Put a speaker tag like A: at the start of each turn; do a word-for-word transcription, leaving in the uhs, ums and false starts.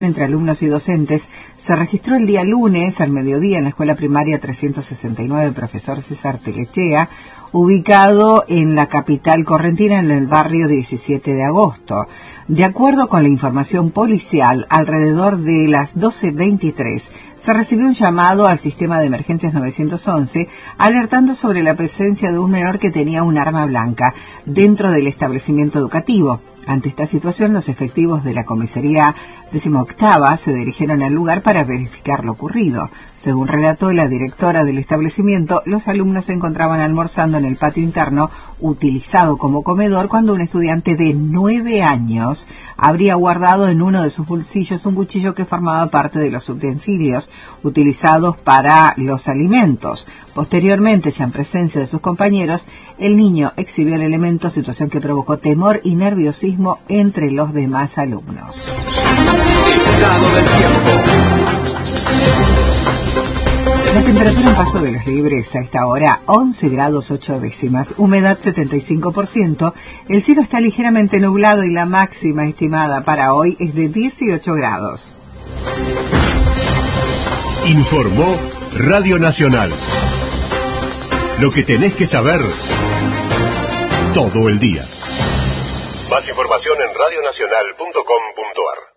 A: entre alumnos y docentes se registró el día lunes al mediodía en la escuela primaria trescientos sesenta y nueve Profesor César Telechea, ubicado en la capital correntina en el barrio diecisiete de agosto. De acuerdo con la información policial, alrededor de las doce veintitrés se recibió un llamado al sistema de emergencias nueve once alertando sobre la presencia de un menor que tenía un arma blanca dentro del establecimiento educativo. Ante esta situación, los efectivos de la comisaría decimoctava se dirigieron al lugar para verificar lo ocurrido. Según relató la directora del establecimiento, los alumnos se encontraban almorzando en el patio interno utilizado como comedor cuando un estudiante de nueve años habría guardado en uno de sus bolsillos un cuchillo que formaba parte de los utensilios utilizados para los alimentos. Posteriormente, ya en presencia de sus compañeros, el niño exhibió el elemento, situación que provocó temor y nerviosismo entre los demás alumnos.
B: Estado del tiempo.
A: La temperatura en Paso de los Libres a esta hora once grados ocho décimas, humedad setenta y cinco por ciento, el cielo está ligeramente nublado y la máxima estimada para hoy es de dieciocho grados.
C: Informó Radio Nacional. Lo que tenés que saber todo el día. Más información en radionacional punto com punto ar.